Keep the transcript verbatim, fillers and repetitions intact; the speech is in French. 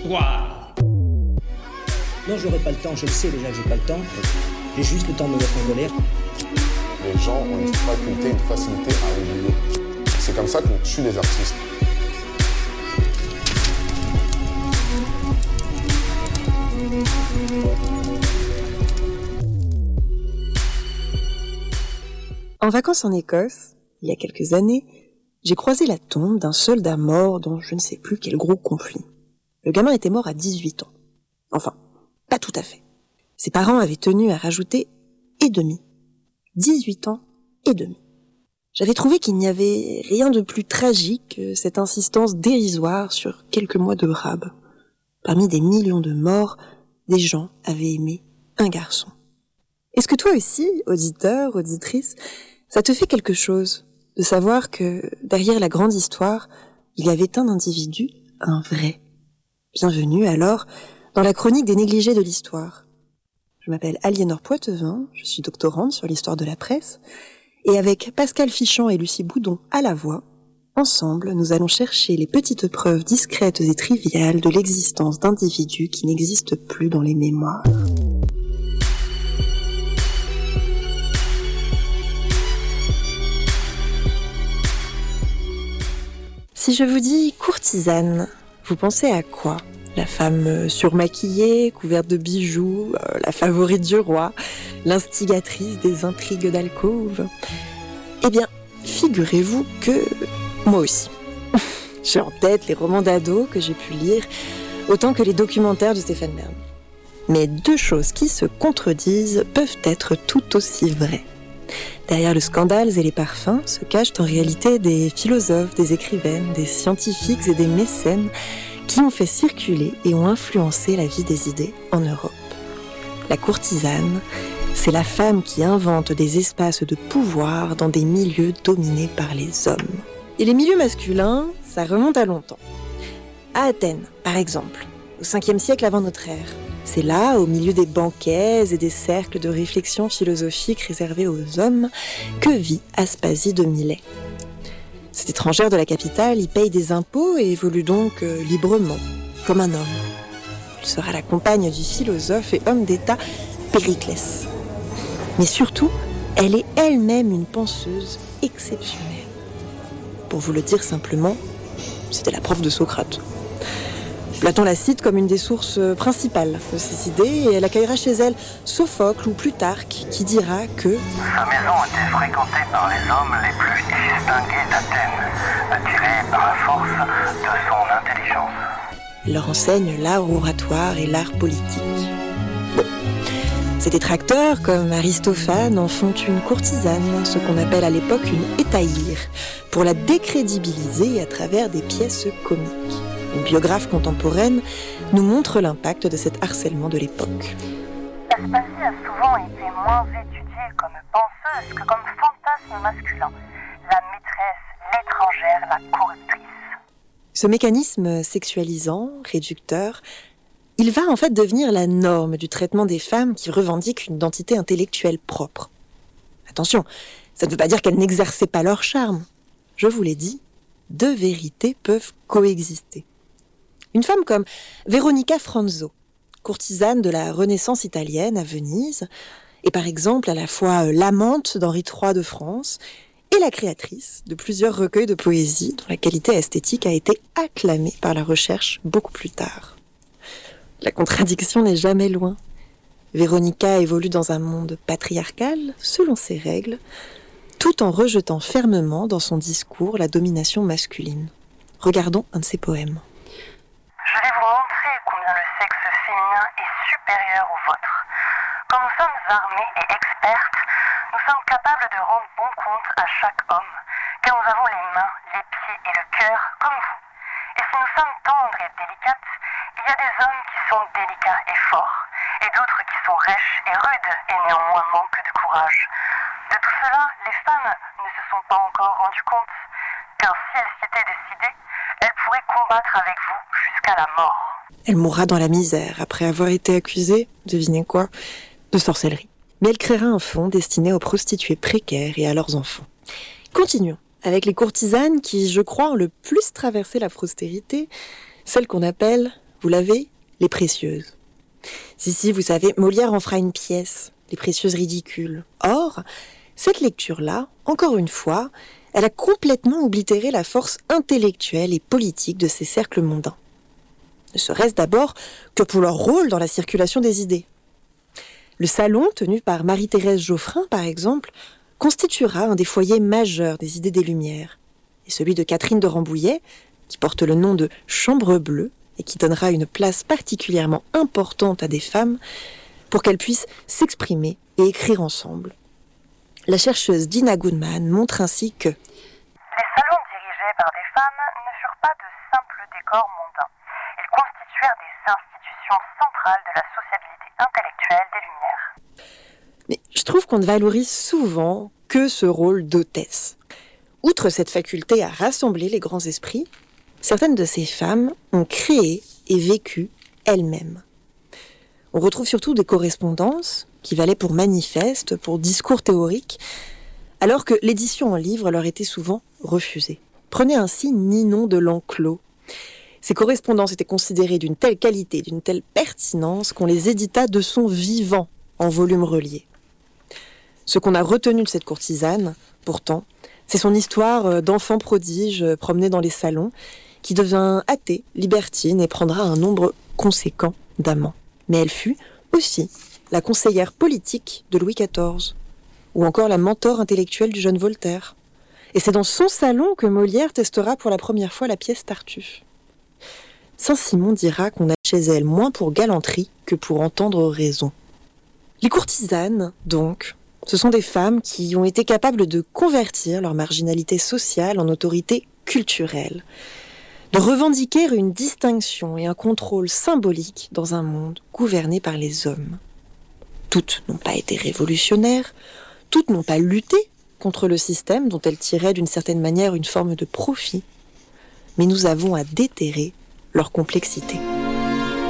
l'histoire. Non, j'aurai pas le temps, je le sais déjà que j'ai pas le temps. J'ai juste le temps de me mettre en colère. Les gens ont une faculté, une facilité à oublier. C'est comme ça qu'on tue les artistes. En vacances en Écosse, il y a quelques années, j'ai croisé la tombe d'un soldat mort dans je ne sais plus quel gros conflit. Le gamin était mort à dix-huit ans. Enfin, pas tout à fait. Ses parents avaient tenu à rajouter « et demi ». dix-huit ans et demi. J'avais trouvé qu'il n'y avait rien de plus tragique que cette insistance dérisoire sur quelques mois de rab. Parmi des millions de morts, des gens avaient aimé un garçon. Est-ce que toi aussi, auditeur, auditrice, ça te fait quelque chose de savoir que derrière la grande histoire, il y avait un individu, un vrai. Bienvenue alors dans la chronique des négligés de l'histoire. Je m'appelle Aliénor Poitevin, je suis doctorante sur l'histoire de la presse, et avec Pascal Fichant et Lucie Boudon à la voix, ensemble, nous allons chercher les petites preuves discrètes et triviales de l'existence d'individus qui n'existent plus dans les mémoires. Si je vous dis courtisane, vous pensez à quoi ? La femme surmaquillée, couverte de bijoux, euh, la favorite du roi, l'instigatrice des intrigues d'alcôve. Eh bien, figurez-vous que moi aussi. J'ai en tête les romans d'ados que j'ai pu lire, autant que les documentaires de Stéphane Bern. Mais deux choses qui se contredisent peuvent être tout aussi vraies. Derrière le scandale et les parfums se cachent en réalité des philosophes, des écrivaines, des scientifiques et des mécènes qui ont fait circuler et ont influencé la vie des idées en Europe. La courtisane, c'est la femme qui invente des espaces de pouvoir dans des milieux dominés par les hommes. Et les milieux masculins, ça remonte à longtemps. À Athènes, par exemple, au cinquième siècle avant notre ère. C'est là, au milieu des banquets et des cercles de réflexion philosophique réservés aux hommes, que vit Aspasie de Milet. Cette étrangère de la capitale y paye des impôts et évolue donc euh, librement, comme un homme. Elle sera la compagne du philosophe et homme d'État Périclès. Mais surtout, elle est elle-même une penseuse exceptionnelle. Pour vous le dire simplement, c'était la prof de Socrate. Platon la cite comme une des sources principales de ses idées et elle accueillera chez elle Sophocle ou Plutarque qui dira que sa maison était fréquentée par les hommes les plus distingués d'Athènes, attirés par la force de son intelligence. Elle leur enseigne l'art oratoire et l'art politique. Bon. Ses détracteurs, comme Aristophane, en font une courtisane, ce qu'on appelle à l'époque une hétaïre, pour la décrédibiliser à travers des pièces comiques. Une biographe contemporaine nous montre l'impact de cet harcèlement de l'époque. Aspasie a souvent été moins étudiée comme penseuse que comme fantasme masculin. La maîtresse, l'étrangère, la corruptrice. Ce mécanisme sexualisant, réducteur, il va en fait devenir la norme du traitement des femmes qui revendiquent une identité intellectuelle propre. Attention, ça ne veut pas dire qu'elles n'exerçaient pas leur charme. Je vous l'ai dit, deux vérités peuvent coexister. Une femme comme Veronica Franzo, courtisane de la Renaissance italienne à Venise, est par exemple à la fois l'amante d'Henri trois de France et la créatrice de plusieurs recueils de poésie dont la qualité esthétique a été acclamée par la recherche beaucoup plus tard. La contradiction n'est jamais loin. Veronica évolue dans un monde patriarcal, selon ses règles, tout en rejetant fermement dans son discours la domination masculine. Regardons un de ses poèmes. Je vais vous montrer combien le sexe féminin est supérieur au vôtre. Quand nous sommes armés et expertes, nous sommes capables de rendre bon compte à chaque homme, car nous avons les mains, les pieds et le cœur comme vous. Et si nous sommes tendres et délicates, il y a des hommes qui sont délicats et forts, et d'autres qui sont rêches et rudes et néanmoins manquent de courage. De tout cela, les femmes ne se sont pas encore rendues compte, car si elles s'y étaient décidées, elles pourraient combattre avec vous jusqu'à la mort. Elle mourra dans la misère après avoir été accusée, devinez quoi, de sorcellerie. Mais elle créera un fonds destiné aux prostituées précaires et à leurs enfants. Continuons avec les courtisanes qui, je crois, ont le plus traversé la postérité, celles qu'on appelle vous l'avez ? Les Précieuses. Si, si, vous savez, Molière en fera une pièce, Les Précieuses ridicules. Or, cette lecture-là, encore une fois, elle a complètement oblitéré la force intellectuelle et politique de ces cercles mondains. Ne serait-ce d'abord que pour leur rôle dans la circulation des idées. Le salon, tenu par Marie-Thérèse Geoffrin, par exemple, constituera un des foyers majeurs des idées des Lumières. Et celui de Catherine de Rambouillet, qui porte le nom de Chambre Bleue, et qui donnera une place particulièrement importante à des femmes pour qu'elles puissent s'exprimer et écrire ensemble. La chercheuse Dina Goodman montre ainsi que les salons dirigés par des femmes ne furent pas de simples décors mondains. Ils constituèrent des institutions centrales de la sociabilité intellectuelle des Lumières. Mais je trouve qu'on ne valorise souvent que ce rôle d'hôtesse. Outre cette faculté à rassembler les grands esprits, certaines de ces femmes ont créé et vécu elles-mêmes. On retrouve surtout des correspondances qui valaient pour manifestes, pour discours théoriques, alors que l'édition en livre leur était souvent refusée. Prenez ainsi Ninon de L'Enclos. Ces correspondances étaient considérées d'une telle qualité, d'une telle pertinence qu'on les édita de son vivant en volumes reliés. Ce qu'on a retenu de cette courtisane, pourtant, c'est son histoire d'enfant prodige promenée dans les salons, qui devint athée, libertine et prendra un nombre conséquent d'amants. Mais elle fut aussi la conseillère politique de Louis quatorze, ou encore la mentor intellectuelle du jeune Voltaire. Et c'est dans son salon que Molière testera pour la première fois la pièce Tartuffe. Saint-Simon dira qu'on a chez elle moins pour galanterie que pour entendre raison. Les courtisanes, donc, ce sont des femmes qui ont été capables de convertir leur marginalité sociale en autorité culturelle, de revendiquer une distinction et un contrôle symbolique dans un monde gouverné par les hommes. Toutes n'ont pas été révolutionnaires, toutes n'ont pas lutté contre le système dont elles tiraient d'une certaine manière une forme de profit, mais nous avons à déterrer leur complexité.